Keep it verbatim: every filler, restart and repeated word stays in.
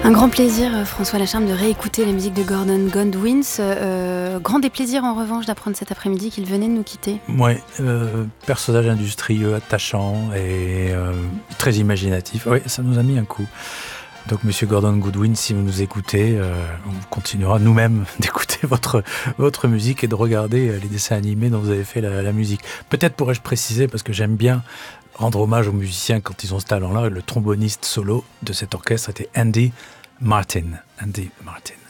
Un grand plaisir, François Lacharme, de réécouter la musique de Gordon Goodwin. Euh, grand déplaisir, en revanche, d'apprendre cet après-midi qu'il venait de nous quitter. Oui, euh, personnage industrieux, attachant et euh, très imaginatif. Oui, ça nous a mis un coup. Donc, Monsieur Gordon Goodwin, si vous nous écoutez, euh, on continuera nous-mêmes d'écouter votre, votre musique et de regarder les dessins animés dont vous avez fait la, la musique. Peut-être pourrais-je préciser, parce que j'aime bien rendre hommage aux musiciens quand ils ont ce talent-là, le tromboniste solo de cet orchestre était Andy Martin. Andy Martin.